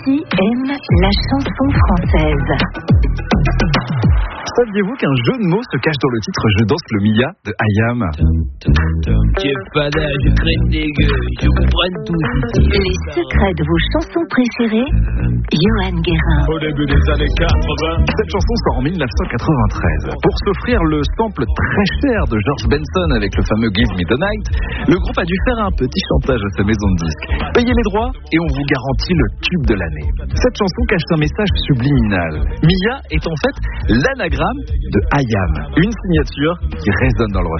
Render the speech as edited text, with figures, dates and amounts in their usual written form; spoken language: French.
Qui aime la chanson française? Saviez-vous qu'un jeu de mots se cache dans le titre Je danse le Mia de Ayam? Tu es fada, je crée des gueux, je comprends tout ici. Les secrets de vos chansons préférées, Johan Guérin. Au début des années 80. Cette chanson sort en 1993. Pour s'offrir le sample très cher de George Benson avec le fameux Give Me the Night, le groupe a dû faire un petit chantage à sa maison de disques. Payez les droits et on vous garantit le tube de l'année. Cette chanson cache un message subliminal. Mia est en fait l'anagramme de Ayam, une signature qui résonne dans le